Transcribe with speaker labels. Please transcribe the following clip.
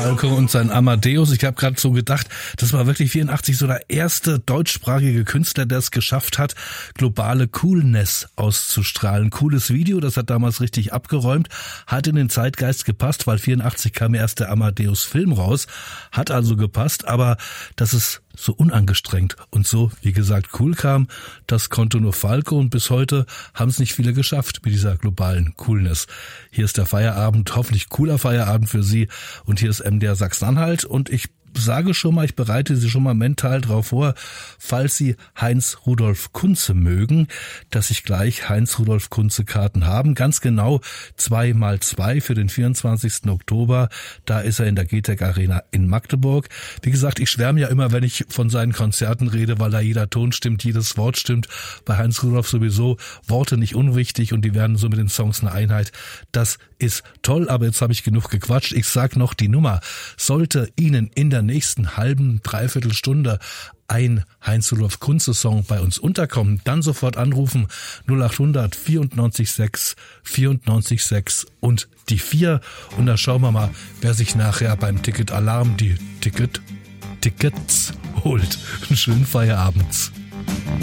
Speaker 1: Falco und sein Amadeus. Ich habe gerade so gedacht, das war wirklich 84 so der erste deutschsprachige Künstler, der es geschafft hat, globale Coolness auszustrahlen. Cooles Video, das hat damals richtig abgeräumt, hat in den Zeitgeist gepasst, weil 84 kam erst der Amadeus-Film raus, hat also gepasst, aber dass es so unangestrengt und so, wie gesagt, cool kam, das konnte nur Falco und bis heute haben es nicht viele geschafft mit dieser globalen Coolness. Hier ist der Feierabend, hoffentlich cooler Feierabend für Sie und hier ist MDR Sachsen-Anhalt und ich sage schon mal, ich bereite Sie schon mal mental drauf vor, falls Sie Heinz-Rudolf Kunze mögen, dass ich gleich Heinz-Rudolf Kunze-Karten haben. Ganz genau 2x2 für den 24. Oktober. Da ist er in der GTEC Arena in Magdeburg. Wie gesagt, ich schwärme ja immer, wenn ich von seinen Konzerten rede, weil da jeder Ton stimmt, jedes Wort stimmt. Bei Heinz-Rudolf sowieso Worte nicht unwichtig und die werden so mit den Songs eine Einheit. Das ist toll, aber jetzt habe ich genug gequatscht. Ich sag noch die Nummer. Sollte Ihnen in der nächsten halben, dreiviertel Stunde ein Heinz-Rudolf Kunze-Song bei uns unterkommen, dann sofort anrufen 0800 94 6 94 6 und die 4 und dann schauen wir mal, wer sich nachher beim Ticket-Alarm die Tickets holt. Einen schönen Feierabend.